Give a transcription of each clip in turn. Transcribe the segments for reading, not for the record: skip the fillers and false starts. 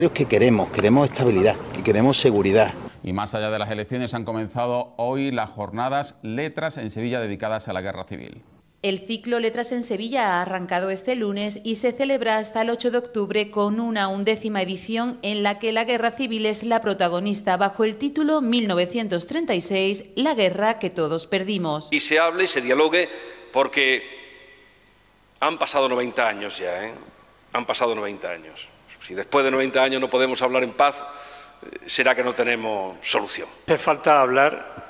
Es que queremos estabilidad y queremos seguridad. Y más allá de las elecciones han comenzado hoy las jornadas Letras en Sevilla dedicadas a la Guerra Civil. El ciclo Letras en Sevilla ha arrancado este lunes y se celebra hasta el 8 de octubre con una 11ª edición en la que la guerra civil es la protagonista bajo el título 1936, la guerra que todos perdimos. Y se hable y se dialogue porque han pasado 90 años ya, Han pasado 90 años. Si después de 90 años no podemos hablar en paz, será que no tenemos solución. Hace falta hablar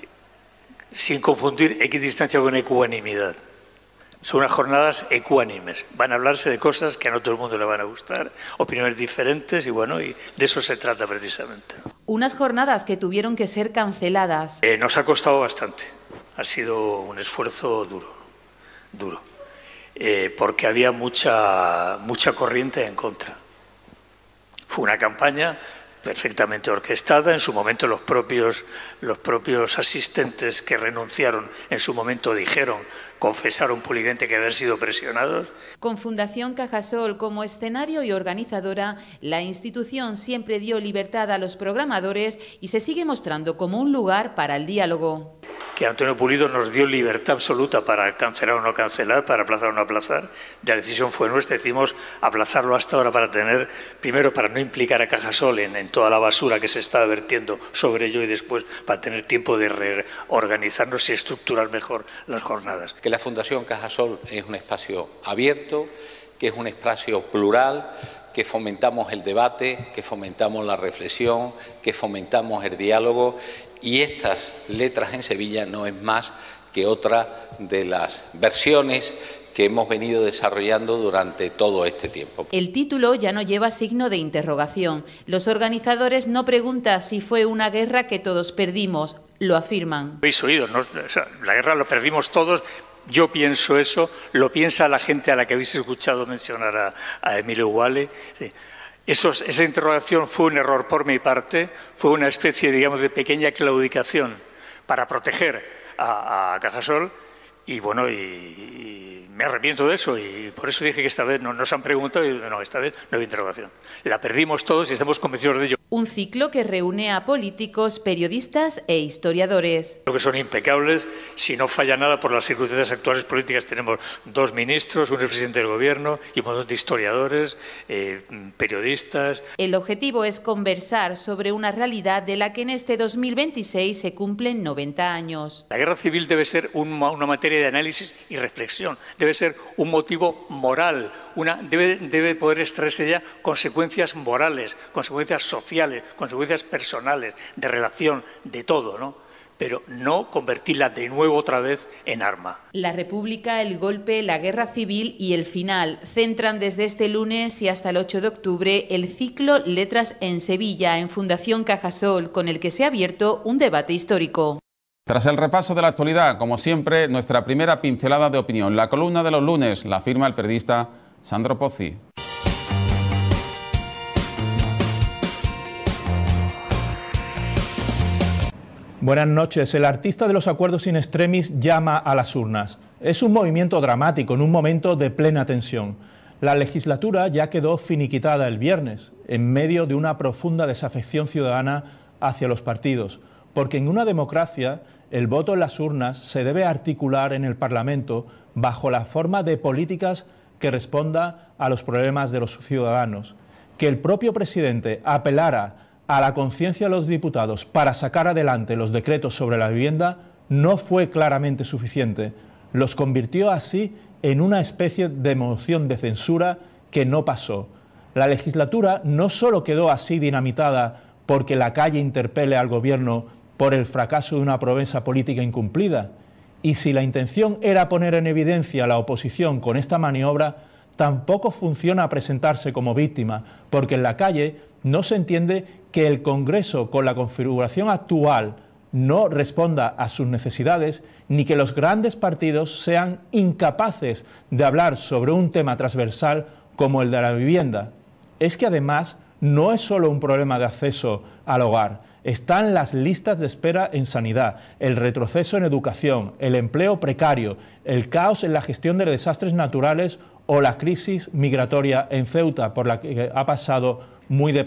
sin confundir equidistancia con ecuanimidad. Son unas jornadas ecuánimes. Van a hablarse de cosas que a no todo el mundo le van a gustar, opiniones diferentes y y de eso se trata precisamente. Unas jornadas que tuvieron que ser canceladas. Nos ha costado bastante. Ha sido un esfuerzo duro, porque había mucha corriente en contra. Fue una campaña perfectamente orquestada. En su momento los propios asistentes que renunciaron en su momento confesaron públicamente que habían sido presionados. Con Fundación Cajasol como escenario y organizadora, la institución siempre dio libertad a los programadores y se sigue mostrando como un lugar para el diálogo. Que Antonio Pulido nos dio libertad absoluta para cancelar o no cancelar, para aplazar o no aplazar. La decisión fue nuestra, decidimos aplazarlo hasta ahora primero para no implicar a Cajasol en toda la basura que se está vertiendo sobre ello y después para tener tiempo de reorganizarnos y estructurar mejor las jornadas. Que la Fundación Cajasol es un espacio abierto, que es un espacio plural, que fomentamos el debate, que fomentamos la reflexión, que fomentamos el diálogo. Y estas Letras en Sevilla no es más que otra de las versiones que hemos venido desarrollando durante todo este tiempo. El título ya no lleva signo de interrogación. Los organizadores no preguntan si fue una guerra que todos perdimos, lo afirman. Habéis oído, ¿no? La guerra lo perdimos todos. Yo pienso eso, lo piensa la gente a la que habéis escuchado mencionar a Emilio Ugalde. Esa interrogación fue un error por mi parte, fue una especie, de pequeña claudicación para proteger a Cajasol y me arrepiento de eso y por eso dije que esta vez no nos han preguntado y no, esta vez no hay interrogación. La perdimos todos y estamos convencidos de ello. Un ciclo que reúne a políticos, periodistas e historiadores. Creo que son impecables, si no falla nada por las circunstancias actuales políticas tenemos 2 ministros, un presidente del gobierno y un montón de historiadores, periodistas. El objetivo es conversar sobre una realidad de la que en este 2026 se cumplen 90 años. La guerra civil debe ser una materia de análisis y reflexión, debe ser un motivo moral, debe poder extraerse ya consecuencias morales, consecuencias sociales, consecuencias personales, de relación, de todo, ¿no? Pero no convertirla de nuevo otra vez en arma. La República, el golpe, la guerra civil y el final centran desde este lunes y hasta el 8 de octubre el ciclo Letras en Sevilla en Fundación Cajasol, con el que se ha abierto un debate histórico. Tras el repaso de la actualidad, como siempre, nuestra primera pincelada de opinión. La columna de los lunes la firma el periodista Sandro Pozzi. Buenas noches. El artista de los acuerdos in extremis llama a las urnas. Es un movimiento dramático en un momento de plena tensión. La legislatura ya quedó finiquitada el viernes, en medio de una profunda desafección ciudadana hacia los partidos, porque en una democracia el voto en las urnas se debe articular en el Parlamento bajo la forma de políticas que responda a los problemas de los ciudadanos. Que el propio presidente apelara a la conciencia de los diputados para sacar adelante los decretos sobre la vivienda no fue claramente suficiente. Los convirtió así en una especie de moción de censura que no pasó. La legislatura no solo quedó así dinamitada porque la calle interpele al gobierno por el fracaso de una promesa política incumplida, y si la intención era poner en evidencia a la oposición con esta maniobra, tampoco funciona presentarse como víctima, porque en la calle no se entiende que el Congreso, con la configuración actual, no responda a sus necesidades, ni que los grandes partidos sean incapaces de hablar sobre un tema transversal como el de la vivienda. Es que además no es solo un problema de acceso al hogar, están las listas de espera en sanidad, el retroceso en educación, el empleo precario, el caos en la gestión de desastres naturales o la crisis migratoria en Ceuta por la que ha pasado muy de